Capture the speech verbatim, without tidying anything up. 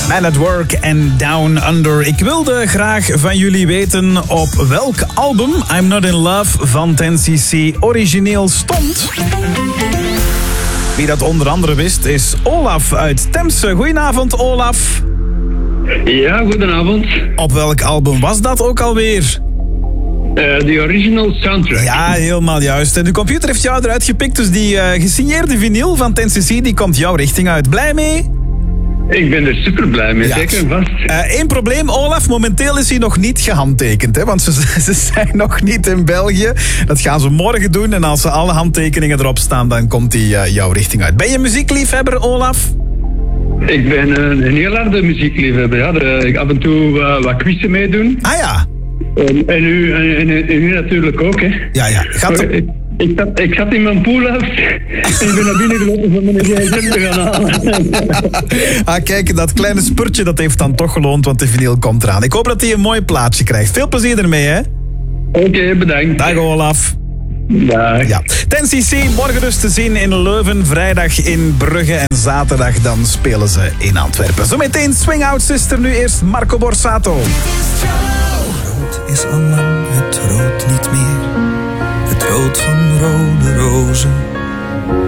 Man at Work en Down Under. Ik wilde graag van jullie weten op welk album I'm Not In Love van ten C C origineel stond. Wie dat onder andere wist is Olaf uit Temse. Goedenavond, Olaf. Ja, goedenavond. Op welk album was dat ook alweer? De uh, original soundtrack. Ja, helemaal juist. En de computer heeft jou eruit gepikt, dus die uh, gesigneerde vinyl van ten C C die komt jouw richting uit. Blij mee? Ik ben er super blij mee, ja. Zeker en vast. Eén uh, probleem, Olaf. Momenteel is hij nog niet gehandtekend, hè? Want ze, ze zijn nog niet in België. Dat gaan ze morgen doen. En als ze alle handtekeningen erop staan, dan komt hij uh, jouw richting uit. Ben je muziekliefhebber, Olaf? Ik ben uh, een heel harde muziekliefhebber. Ja. De, ik af en toe uh, wat quizzen meedoen. Ah ja. En, en, u, en, en, en u natuurlijk ook, hè. Ja, ja. Gaat er... ik, ik, zat, ik zat in mijn poolhuis en ik ben naar binnen gelopen om mijn gsm te gaan halen. Ah, kijk, dat kleine spurtje dat heeft dan toch geloond, want de vinyl komt eraan. Ik hoop dat hij een mooi plaatje krijgt. Veel plezier ermee, hè. Oké, okay, bedankt. Dag, Olaf. Dag. Ja. ten C C, morgen dus te zien in Leuven, vrijdag in Brugge en zaterdag dan spelen ze in Antwerpen. Zometeen Swing Out Sister, nu eerst Marco Borsato. Rood is al lang het rood niet meer, het rood van rode rozen.